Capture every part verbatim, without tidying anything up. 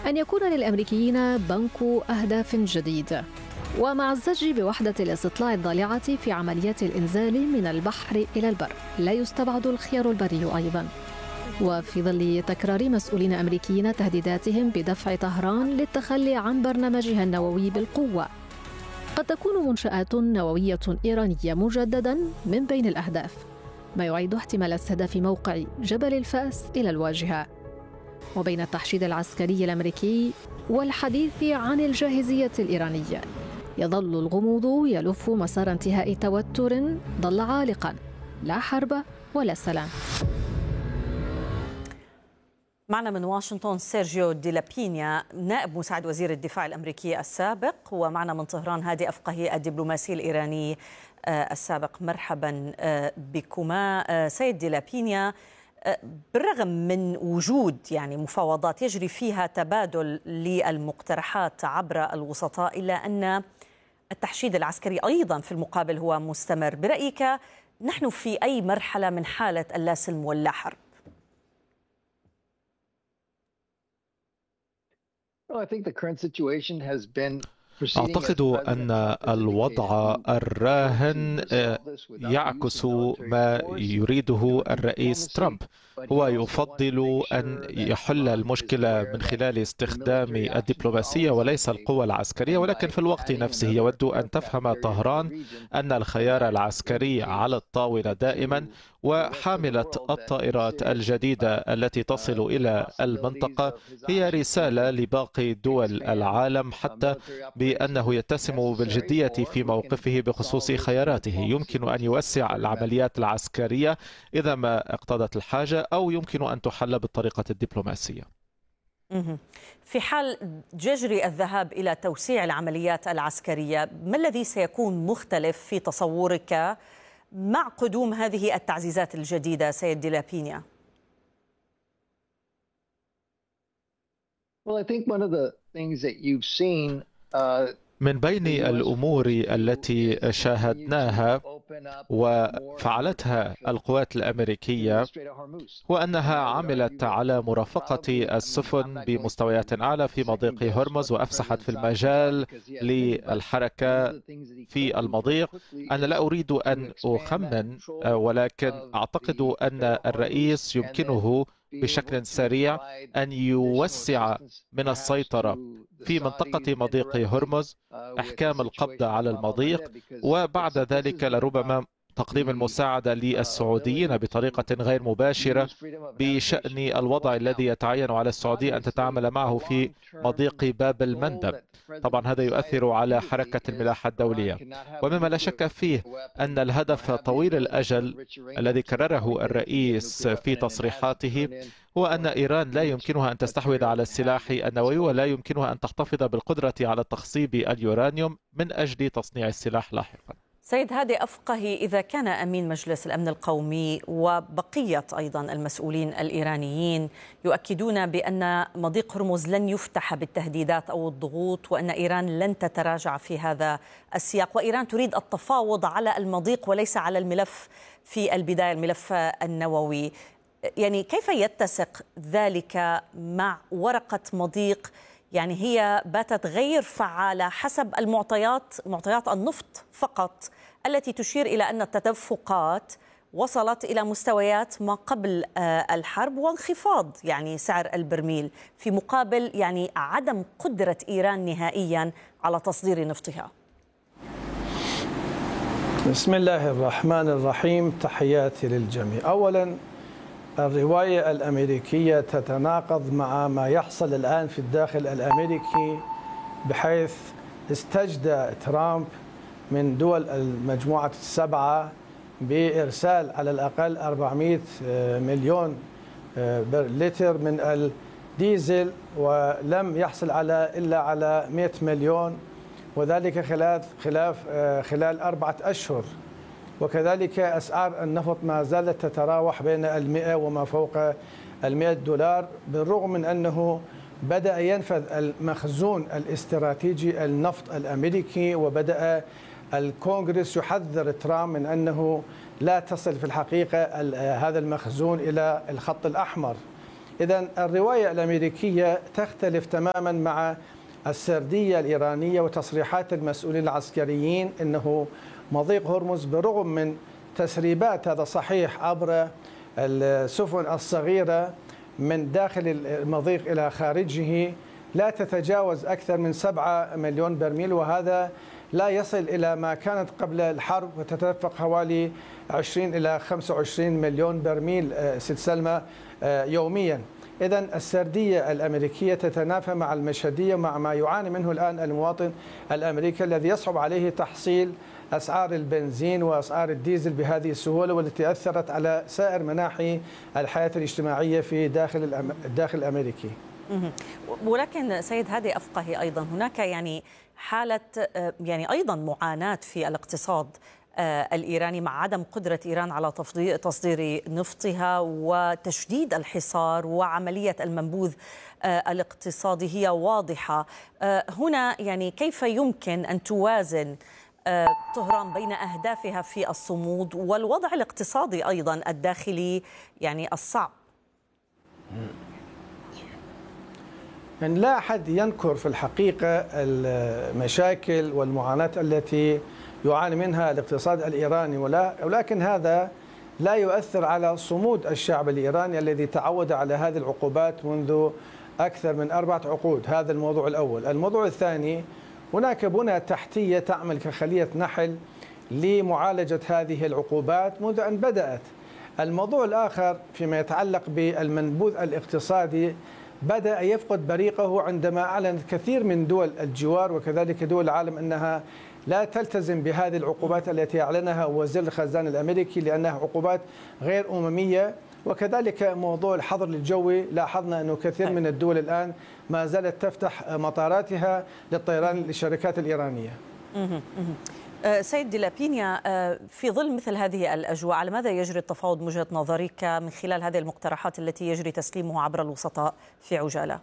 أن يكون للأمريكيين بنك أهداف جديد. ومع الزج بوحدة الاستطلاع الضالعة في عمليات الإنزال من البحر إلى البر، لا يستبعد الخيار البري أيضاً. وفي ظل تكرار مسؤولين أمريكيين تهديداتهم بدفع طهران للتخلي عن برنامجها النووي بالقوة، قد تكون منشآت نووية إيرانية مجدداً من بين الأهداف، ما يعيد احتمال استهداف موقع جبل الفأس إلى الواجهة. وبين التحشيد العسكري الأمريكي والحديث عن الجاهزية الإيرانية، يظل الغموض يلف مسار انتهاء توتر ظل عالقاً، لا حرب ولا سلام. معنا من واشنطن سيرجيو دي لابينيا، نائب مساعد وزير الدفاع الأمريكي السابق، ومعنا من طهران هادي أفقهي الدبلوماسي الإيراني السابق. مرحبا بكما. سيد دي لابينيا، بالرغم من وجود يعني مفاوضات يجري فيها تبادل للمقترحات عبر الوسطاء، إلا أن التحشيد العسكري أيضا في المقابل هو مستمر. برأيك نحن في أي مرحلة من حالة اللاسلم واللا حرب؟ أعتقد أن الوضع الراهن يعكس ما يريده الرئيس ترامب. هو يفضل أن يحل المشكلة من خلال استخدام الدبلوماسية وليس القوة العسكرية، ولكن في الوقت نفسه يود أن تفهم طهران أن الخيار العسكري على الطاولة دائما، وحاملة الطائرات الجديدة التي تصل إلى المنطقة هي رسالة لباقي دول العالم حتى بأنه يتسم بالجدية في موقفه بخصوص خياراته. يمكن أن يوسع العمليات العسكرية إذا ما اقتضت الحاجة، أو يمكن أن تحل بالطريقة الدبلوماسية. في حال يجري الذهاب إلى توسيع العمليات العسكرية، ما الذي سيكون مختلف في تصورك مع قدوم هذه التعزيزات الجديدة سيد دي لابينيا؟ Well, I think one of the things that you've seen من بين الأمور التي شاهدناها وفعلتها القوات الأمريكية هو أنها عملت على مرافقة السفن بمستويات أعلى في مضيق هرمز، وأفسحت في المجال للحركة في المضيق. أنا لا أريد أن أخمن، ولكن أعتقد أن الرئيس يمكنه بشكل سريع أن يوسع من السيطرة في منطقة مضيق هرمز، إحكام القبض على المضيق، وبعد ذلك لربما تقديم المساعدة للسعوديين بطريقة غير مباشرة بشأن الوضع الذي يتعين على السعودية أن تتعامل معه في مضيق باب المندب. طبعا هذا يؤثر على حركة الملاحة الدولية، ومما لا شك فيه أن الهدف طويل الأجل الذي كرره الرئيس في تصريحاته هو أن إيران لا يمكنها أن تستحوذ على السلاح النووي، ولا يمكنها أن تحتفظ بالقدرة على تخصيب اليورانيوم من أجل تصنيع السلاح لاحقا. سيد هادي أفقهي، إذا كان أمين مجلس الأمن القومي وبقية أيضا المسؤولين الإيرانيين يؤكدون بأن مضيق هرمز لن يفتح بالتهديدات أو الضغوط، وأن إيران لن تتراجع في هذا السياق، وإيران تريد التفاوض على المضيق وليس على الملف في البداية، الملف النووي، يعني كيف يتسق ذلك مع ورقة مضيق يعني هي باتت غير فعالة حسب المعطيات، معطيات النفط فقط، التي تشير إلى أن التدفقات وصلت إلى مستويات ما قبل الحرب وانخفاض يعني سعر البرميل، في مقابل يعني عدم قدرة إيران نهائيا على تصدير نفطها؟ بسم الله الرحمن الرحيم، تحياتي للجميع. أولا، الرواية الأمريكية تتناقض مع ما يحصل الآن في الداخل الأمريكي، بحيث استجدى ترامب من دول المجموعة السبعة بإرسال على الأقل أربعمئة مليون لتر من الديزل، ولم يحصل على إلا على مئة مليون، وذلك خلال خلاف خلال أربعة أشهر. وكذلك أسعار النفط ما زالت تتراوح بين المئة وما فوق المئة دولار، بالرغم من أنه بدأ ينفذ المخزون الاستراتيجي النفط الأمريكي، وبدأ الكونغرس يحذر ترامب من أنه لا تصل في الحقيقة هذا المخزون إلى الخط الأحمر. إذن الرواية الأمريكية تختلف تماما مع السردية الإيرانية وتصريحات المسؤولين العسكريين أنه مضيق هرمز برغم من تسريبات، هذا صحيح، عبر السفن الصغيرة من داخل المضيق إلى خارجه لا تتجاوز أكثر من سبعة مليون برميل، وهذا لا يصل إلى ما كانت قبل الحرب وتتدفق حوالي عشرين إلى خمسة وعشرين مليون برميل ست سلمى يوميا. إذن السردية الأمريكية تتنافى مع المشهدية مع ما يعاني منه الآن المواطن الأمريكي الذي يصعب عليه تحصيل أسعار البنزين وأسعار الديزل بهذه السهولة، والتي أثرت على سائر مناحي الحياة الاجتماعية في داخل الداخل الأمريكي. ولكن سيد هادي أفقهي، أيضا هناك يعني حالة يعني أيضا معاناة في الاقتصاد الإيراني مع عدم قدرة إيران على تصدير نفطها وتشديد الحصار وعملية المنبوذ الاقتصادي هي واضحة. هنا يعني كيف يمكن أن توازن طهران بين أهدافها في الصمود والوضع الاقتصادي أيضا الداخلي يعني الصعب؟ يعني لا أحد ينكر في الحقيقة المشاكل والمعاناة التي يعاني منها الاقتصاد الإيراني، ولكن هذا لا يؤثر على صمود الشعب الإيراني الذي تعود على هذه العقوبات منذ أكثر من أربعة عقود. هذا الموضوع الأول. الموضوع الثاني، هناك بنى تحتية تعمل كخلية نحل لمعالجة هذه العقوبات منذ أن بدأت. الموضوع الآخر فيما يتعلق بالمنبوذ الاقتصادي بدأ يفقد بريقه عندما أعلنت كثير من دول الجوار وكذلك دول العالم أنها لا تلتزم بهذه العقوبات التي أعلنها وزير الخزانة الأمريكي لأنها عقوبات غير أممية. وكذلك موضوع الحظر الجوي، لاحظنا أنه كثير من الدول الآن ما زالت تفتح مطاراتها للطيران للشركات الإيرانية. سيد دي لا بينيا، في ظل مثل هذه الأجواء على ماذا يجري التفاوض من وجهة نظرك من خلال هذه المقترحات التي يجري تسليمها عبر الوسطاء في عجالة؟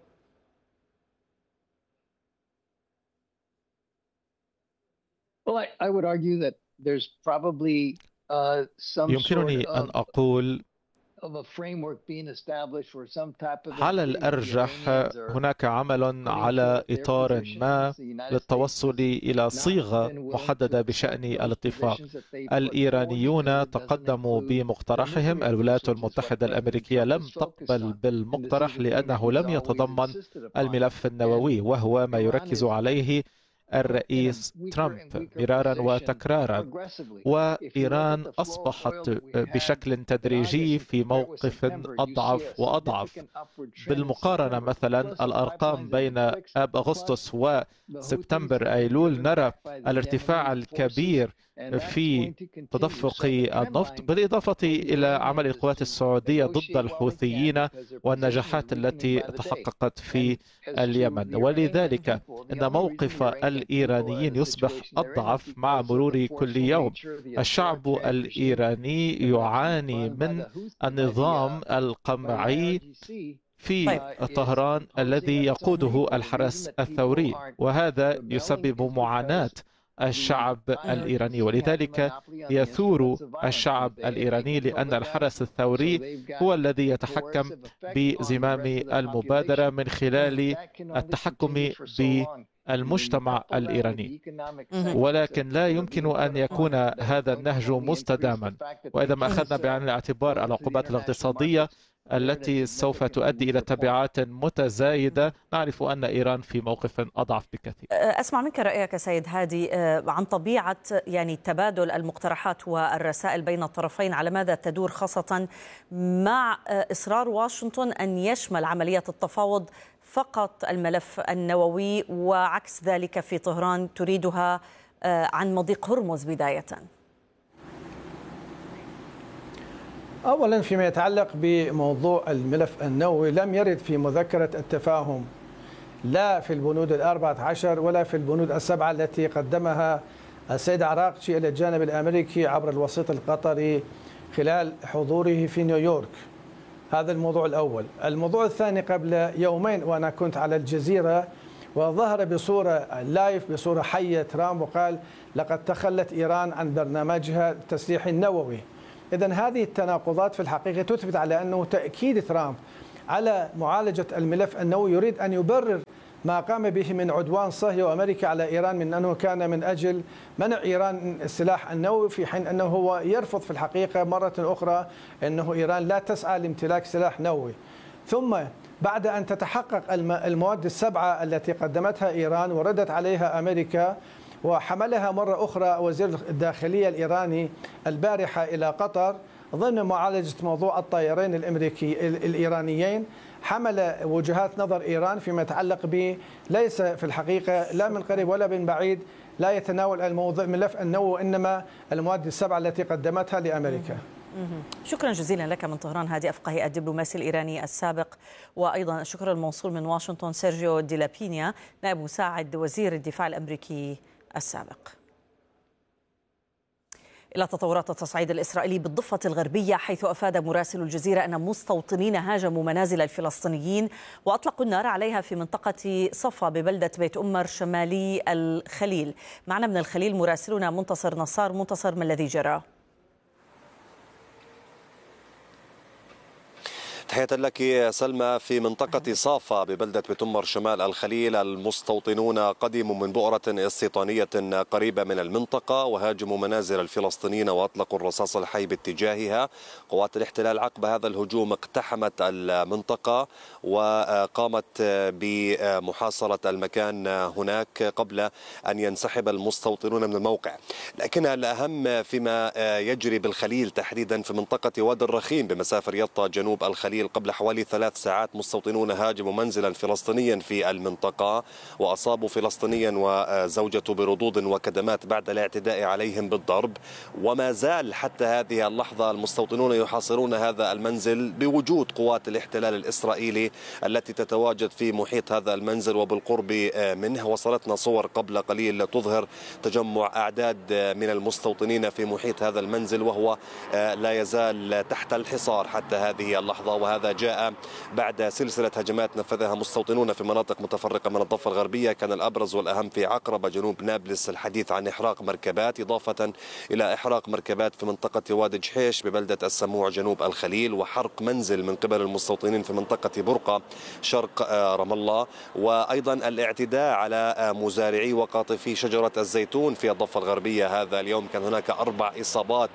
Well, I, I would argue that there's probably uh, some يمكنني sort أن of, أقول of a framework being established for some type of على الأرجح هناك عمل على إطار ما للتوصل إلى صيغة محددة بشأن الاتفاق. الإيرانيون تقدموا بمقترحهم، الولايات المتحدة الأمريكية لم تقبل بالمقترح لأنه لم يتضمن الملف النووي، وهو ما يركز عليه الرئيس ترامب مرارا وتكرارا. وإيران أصبحت بشكل تدريجي في موقف أضعف وأضعف. بالمقارنة مثلا الأرقام بين آب أغسطس وسبتمبر أيلول نرى الارتفاع الكبير في تدفق النفط، بالإضافة إلى عمل القوات السعودية ضد الحوثيين والنجاحات التي تحققت في اليمن. ولذلك إن موقف الإيرانيين يصبح أضعف مع مرور كل يوم. الشعب الإيراني يعاني من النظام القمعي في طهران الذي يقوده الحرس الثوري، وهذا يسبب معاناة الشعب الإيراني، ولذلك يثور الشعب الإيراني لأن الحرس الثوري هو الذي يتحكم بزمام المبادرة من خلال التحكم بالمجتمع الإيراني. ولكن لا يمكن أن يكون هذا النهج مستداما. وإذا ما أخذنا بعين الاعتبار العقوبات الاقتصادية التي سوف تؤدي إلى تبعات متزايدة، نعرف أن إيران في موقف أضعف بكثير. أسمع منك رأيك سيد هادي عن طبيعة يعني تبادل المقترحات والرسائل بين الطرفين، على ماذا تدور، خاصة مع إصرار واشنطن أن يشمل عملية التفاوض فقط الملف النووي، وعكس ذلك في طهران تريدها عن مضيق هرمز بداية؟ أولا فيما يتعلق بموضوع الملف النووي، لم يرد في مذكرة التفاهم لا في البنود الأربعة عشر ولا في البنود السبعة التي قدمها السيد عراقجي إلى الجانب الأمريكي عبر الوسيط القطري خلال حضوره في نيويورك. هذا الموضوع الأول. الموضوع الثاني، قبل يومين وأنا كنت على الجزيرة وظهر بصورة لايف بصورة حية ترامب وقال لقد تخلت إيران عن برنامجها التسليحي النووي. إذن هذه التناقضات في الحقيقة تثبت على أنه تأكيد ترامب على معالجة الملف النووي، يريد أن يبرر ما قام به من عدوان صهيوني وأمريكا على إيران من أنه كان من أجل منع إيران السلاح النووي، في حين أنه هو يرفض في الحقيقة مرة أخرى أنه إيران لا تسعى لامتلاك سلاح نووي. ثم بعد أن تتحقق المواد السبعة التي قدمتها إيران وردت عليها أمريكا، وحملها مرة أخرى وزير الداخلية الإيراني البارحة إلى قطر ضمن معالجة موضوع الطائرين الأمريكي الإيرانيين، حمل وجهات نظر إيران فيما يتعلق به ليس في الحقيقة لا من قريب ولا من بعيد لا يتناول الموضوع ملف النووي، وإنما المواد السبعة التي قدمتها لأمريكا. شكرا جزيلا لك من طهران هادي أفقهي الدبلوماسي الإيراني السابق، وأيضا الشكر الموصول من واشنطن سيرجيو دي لابينيا نائب مساعد وزير الدفاع الأمريكي السابق. إلى تطورات التصعيد الإسرائيلي بالضفة الغربية، حيث أفاد مراسل الجزيرة أن مستوطنين هاجموا منازل الفلسطينيين وأطلقوا النار عليها في منطقة صفا ببلدة بيت أمر شمالي الخليل. معنا من الخليل مراسلنا منتصر نصار. منتصر، ما الذي جرى؟ تحية لك سلمى. في منطقة صافا ببلدة بيت أمر شمال الخليل، المستوطنون قدموا من بؤرة استيطانية قريبة من المنطقة وهاجموا منازل الفلسطينيين وأطلقوا الرصاص الحي باتجاهها. قوات الاحتلال عقب هذا الهجوم اقتحمت المنطقة وقامت بمحاصرة المكان هناك قبل أن ينسحب المستوطنون من الموقع. لكن الأهم فيما يجري بالخليل تحديدا في منطقة وادي الرخيم بمسافة رياض جنوب الخليل، قبل حوالي ثلاث ساعات مستوطنون هاجموا منزلا فلسطينيا في المنطقة وأصابوا فلسطينيا وزوجته بردود وكدمات بعد الاعتداء عليهم بالضرب. وما زال حتى هذه اللحظة المستوطنون يحاصرون هذا المنزل بوجود قوات الاحتلال الإسرائيلي التي تتواجد في محيط هذا المنزل وبالقرب منه. وصلتنا صور قبل قليل تظهر تجمع أعداد من المستوطنين في محيط هذا المنزل، وهو لا يزال تحت الحصار حتى هذه اللحظة. وهذا جاء بعد سلسلة هجمات نفذها مستوطنون في مناطق متفرقة من الضفة الغربية، كان الأبرز والأهم في عقربة جنوب نابلس الحديث عن إحراق مركبات، إضافة إلى إحراق مركبات في منطقة وادي جحيش ببلدة السموع جنوب الخليل، وحرق منزل من قبل المستوطنين في منطقة برقة شرق رام الله، وأيضا الاعتداء على مزارعي وقاطفي شجرة الزيتون في الضفة الغربية. هذا اليوم كان هناك أربع إصابات،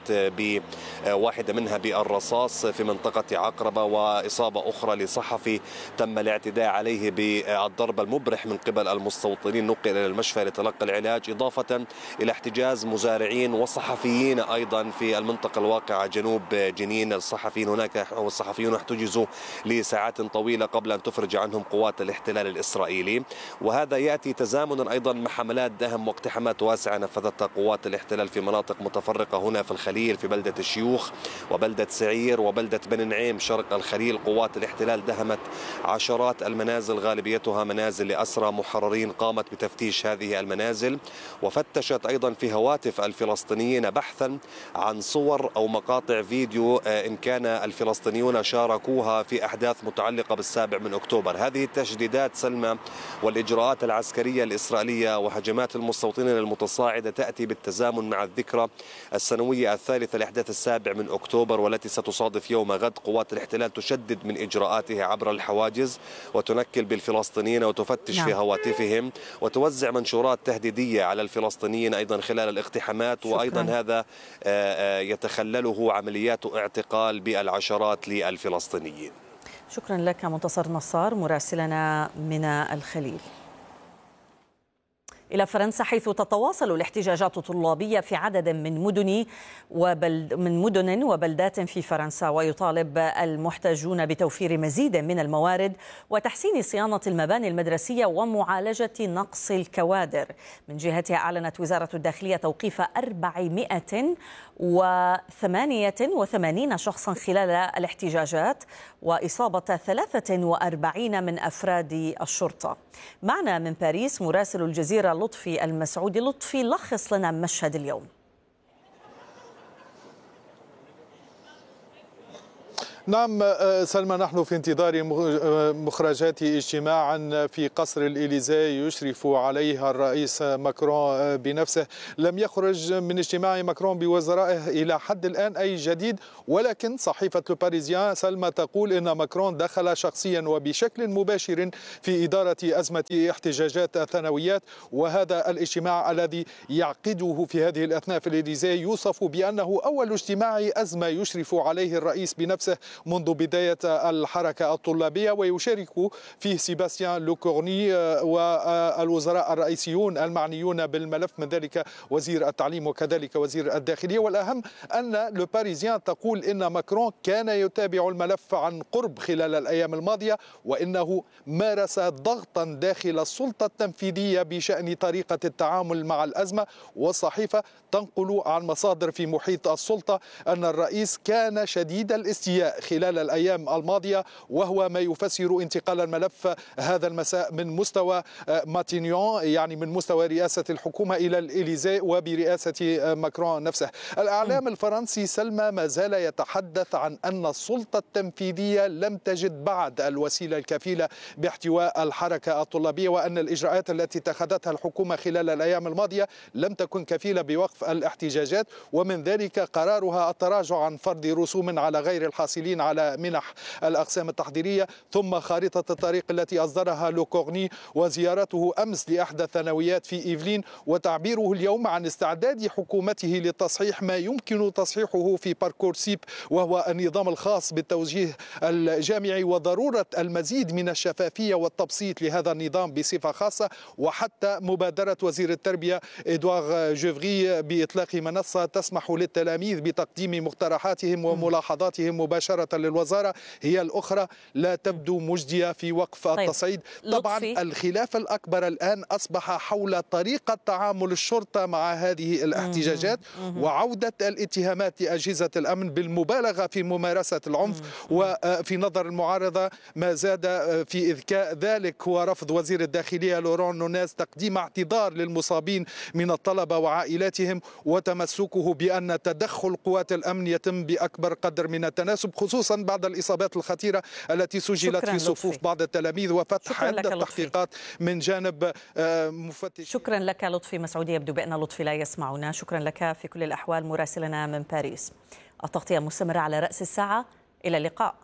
بواحدة منها بالرصاص في منطقة عقربة، وإصابة أخرى لصحفي تم الاعتداء عليه بالضرب المبرح من قبل المستوطنين، نقل إلى المشفى لتلقي العلاج، إضافة إلى احتجاز مزارعين وصحفيين أيضا في المنطقة الواقعة جنوب جنين. الصحفيين هناك والصحفيون احتجزوا لساعات طويلة قبل أن تفرج عنهم قوات الاحتلال الإسرائيلي. وهذا يأتي تزامنا أيضا مع حملات دهم واقتحامات واسعة نفذتها قوات الاحتلال في مناطق متفرقة هنا في الخليل، في بلدة الشيوخ وبلدة سعير وبلدة بن نعيم شرق الخليل. قوات الاحتلال دهمت عشرات المنازل غالبيتها منازل لأسرى محررين، قامت بتفتيش هذه المنازل وفتشت أيضا في هواتف الفلسطينيين بحثا عن صور أو مقاطع فيديو إن كان الفلسطينيون شاركوها في أحداث متعلقة بالسابع من أكتوبر. هذه التشديدات سلمى والإجراءات العسكرية الإسرائيلية وهجمات المستوطنين المتصاعدة تأتي بالتزامن مع الذكرى السنوية الثالثة لأحداث السابع من أكتوبر، والتي ستصادف يوم غد. قوات الاحتلال تشدد من إجراءاتها عبر الحواجز وتنكل بالفلسطينيين وتفتش نعم. في هواتفهم وتوزع منشورات تهديدية على الفلسطينيين أيضا خلال الاقتحامات. شكرا. وأيضا هذا يتخلله عمليات اعتقال بالعشرات للفلسطينيين. شكرا لك منتصر نصار مراسلنا من الخليل. إلى فرنسا، حيث تتواصل الاحتجاجات الطلابية في عدد من مدن وبلد من مدن وبلدات في فرنسا، ويطالب المحتجون بتوفير مزيد من الموارد وتحسين صيانة المباني المدرسية ومعالجة نقص الكوادر. من جهتها أعلنت وزارة الداخلية توقيف أربعمائة وثمانية وثمانين شخصا خلال الاحتجاجات وإصابة ثلاثة وأربعين من أفراد الشرطة. معنا من باريس مراسل الجزيرة لطفي المسعودي. لطفي، لخص لنا مشهد اليوم. نعم سلمى، نحن في انتظار مخرجات اجتماع في قصر الإليزي يشرف عليها الرئيس ماكرون بنفسه. لم يخرج من اجتماع ماكرون بوزرائه إلى حد الآن أي جديد، ولكن صحيفة لو باريزيان سلمى تقول إن ماكرون دخل شخصيا وبشكل مباشر في إدارة أزمة احتجاجات الثانويات، وهذا الاجتماع الذي يعقده في هذه الأثناء في الإليزي يوصف بأنه أول اجتماع أزمة يشرف عليه الرئيس بنفسه منذ بداية الحركة الطلابية، ويشارك فيه سيباستيان لوكورني والوزراء الرئيسيون المعنيون بالملف، من ذلك وزير التعليم وكذلك وزير الداخلية. والأهم أن لو باريزيان تقول إن ماكرون كان يتابع الملف عن قرب خلال الأيام الماضية، وإنه مارس ضغطا داخل السلطة التنفيذية بشأن طريقة التعامل مع الأزمة. والصحيفة تنقل عن مصادر في محيط السلطة أن الرئيس كان شديد الاستياء خلال الأيام الماضية، وهو ما يفسر انتقال الملف هذا المساء من مستوى ماتينيون، يعني من مستوى رئاسة الحكومة، إلى الإليزي وبرئاسة ماكرون نفسه. الإعلام الفرنسي سلمى ما زال يتحدث عن أن السلطة التنفيذية لم تجد بعد الوسيلة الكفيلة باحتواء الحركة الطلابية، وأن الإجراءات التي اتخذتها الحكومة خلال الأيام الماضية لم تكن كفيلة بوقف الاحتجاجات، ومن ذلك قرارها التراجع عن فرض رسوم على غير الحاصلين على منح الأقسام التحضيرية، ثم خارطة الطريق التي أصدرها لوكورني، وزيارته أمس لإحدى الثانويات في إيفلين، وتعبيره اليوم عن استعداد حكومته لتصحيح ما يمكن تصحيحه في باركورسيب، وهو النظام الخاص بالتوجيه الجامعي، وضرورة المزيد من الشفافية والتبسيط لهذا النظام بصفة خاصة، وحتى مبادرة وزير التربية إدوار جوفري بإطلاق منصة تسمح للتلاميذ بتقديم مقترحاتهم وملاحظاتهم مباشرة للوزارة هي الأخرى لا تبدو مجدية في وقف طيب. التصعيد. طبعا لطفي. الخلاف الأكبر الآن أصبح حول طريقة تعامل الشرطة مع هذه الاحتجاجات وعودة الاتهامات لأجهزة الأمن بالمبالغة في ممارسة العنف. وفي نظر المعارضة ما زاد في إذكاء ذلك هو رفض وزير الداخلية لوران نوناز تقديم اعتذار للمصابين من الطلبة وعائلاتهم، وتمسكه بأن تدخل قوات الأمن يتم بأكبر قدر من التناسب، خصوصا بعد الإصابات الخطيرة التي سجلت في صفوف بعض التلاميذ، وفتح عدة تحقيقات من جانب مفتش. شكرا لك لطفي مسعودي. يبدو بأن لطفي لا يسمعنا. شكرا لك في كل الأحوال مراسلنا من باريس. التغطية مستمرة على رأس الساعة. إلى اللقاء.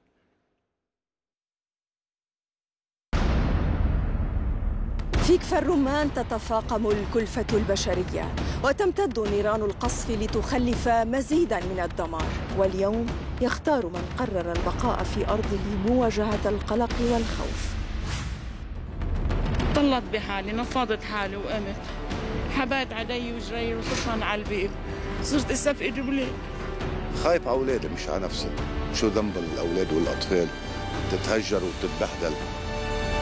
في كفر الرمان تتفاقم الكلفة البشرية وتمتد نيران القصف لتخلف مزيدا من الدمار، واليوم يختار من قرر البقاء في أرضه مواجهة القلق والخوف. طلت بحالي، نفضت حالي وقمت، حبات علي وجري وصرت على البيت، صرت استفقد بليل. خايف على أولادي مش على نفسي. شو ذنب الأولاد والأطفال تتهجر وتتبهدل